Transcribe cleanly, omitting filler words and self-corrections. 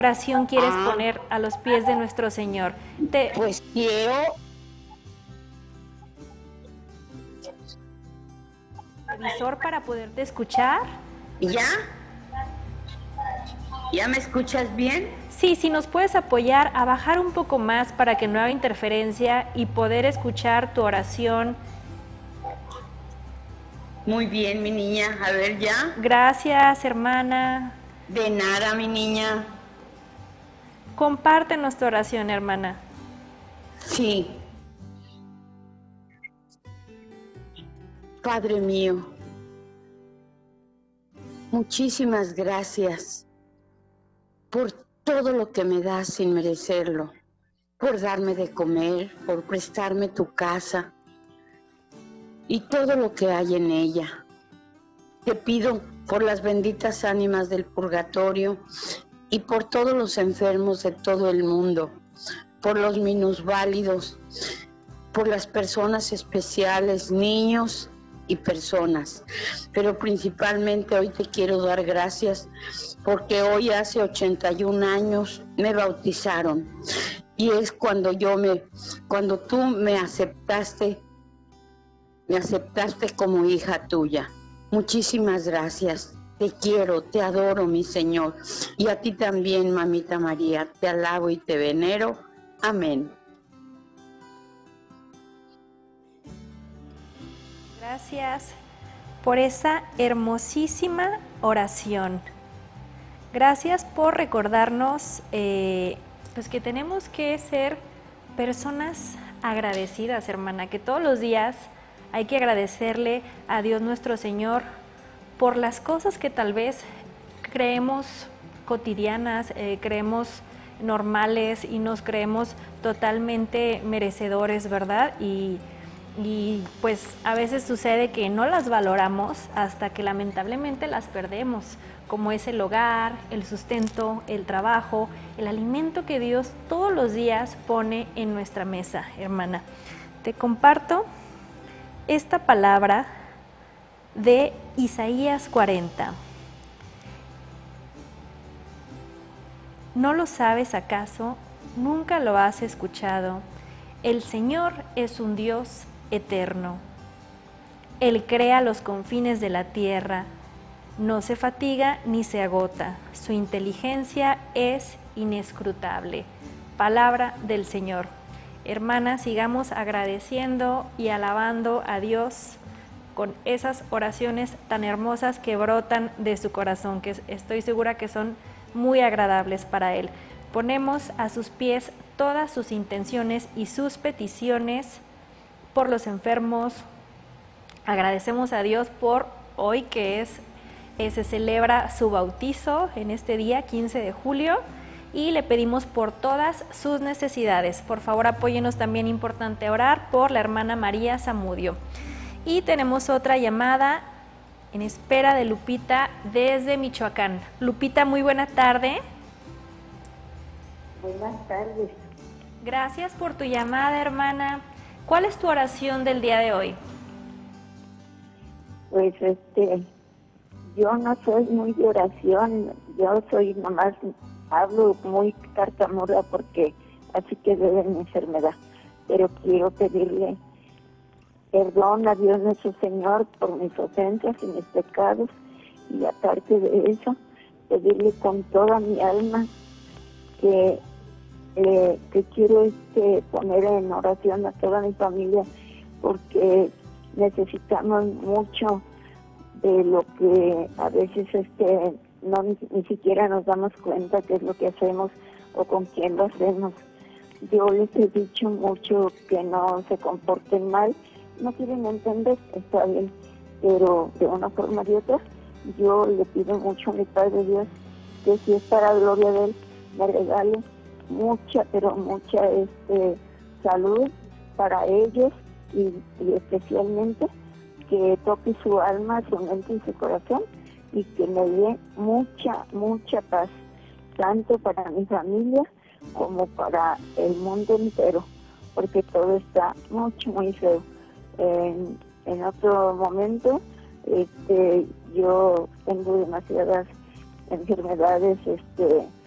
oración quieres Ah, poner a los pies de nuestro Señor? Te pues quiero, televisor para poderte escuchar. ¿ya? ¿Ya me escuchas bien? Sí, si nos puedes apoyar a bajar un poco más para que no haga interferencia y poder escuchar tu oración. Muy bien, mi niña. A ver, ¿ya? Gracias, hermana. De nada, mi niña. Compártenos tu oración, hermana. Sí. Padre mío, muchísimas gracias por todo lo que me das sin merecerlo, por darme de comer, por prestarme tu casa y todo lo que hay en ella. Te pido por las benditas ánimas del purgatorio y por todos los enfermos de todo el mundo, por los minusválidos, por las personas especiales, niños y personas. Pero principalmente hoy te quiero dar gracias porque hoy hace 81 años me bautizaron y es cuando tú me aceptaste como hija tuya. Muchísimas gracias. Te quiero, te adoro, mi Señor. Y a ti también, mamita María. Te alabo y te venero. Amén. Gracias por esa hermosísima oración. Gracias por recordarnos pues que tenemos que ser personas agradecidas, hermana, que todos los días hay que agradecerle a Dios nuestro Señor por las cosas que tal vez creemos cotidianas, creemos normales y nos creemos totalmente merecedores, ¿verdad? Y pues a veces sucede que no las valoramos hasta que lamentablemente las perdemos, como es el hogar, el sustento, el trabajo, el alimento que Dios todos los días pone en nuestra mesa, hermana. Te comparto esta palabra de Isaías 40. ¿No lo sabes acaso? ¿Nunca lo has escuchado? El Señor es un Dios eterno. Él crea los confines de la tierra, no se fatiga ni se agota, su inteligencia es inescrutable. Palabra del Señor. Hermanas, sigamos agradeciendo y alabando a Dios con esas oraciones tan hermosas que brotan de su corazón, que estoy segura que son muy agradables para Él. Ponemos a sus pies todas sus intenciones y sus peticiones por los enfermos. Agradecemos a Dios por hoy que se celebra su bautizo en este día 15 de julio y le pedimos por todas sus necesidades. Por favor, apóyenos, también importante orar por la hermana María Zamudio. Y tenemos otra llamada en espera de Lupita desde Michoacán. Lupita, muy buena tarde. Buenas tardes. Gracias por tu llamada, hermana. ¿Cuál es tu oración del día de hoy? Pues yo no soy muy de oración, yo soy nomás, hablo muy tartamuda porque así quedé de mi enfermedad, pero quiero pedirle perdón a Dios nuestro Señor por mis ofensas y mis pecados, y aparte de eso, pedirle con toda mi alma que quiero poner en oración a toda mi familia, porque necesitamos mucho de lo que a veces no ni siquiera nos damos cuenta qué es lo que hacemos o con quién lo hacemos. Yo les he dicho mucho que no se comporten mal, no quieren entender, está bien, pero de una forma o de otra, yo le pido mucho a mi Padre Dios que si es para gloria de Él, me regale mucha, pero mucha salud para ellos y especialmente que toque su alma, su mente y su corazón y que me dé mucha, mucha paz, tanto para mi familia como para el mundo entero, porque todo está mucho, muy feo. En otro momento, yo tengo demasiadas enfermedades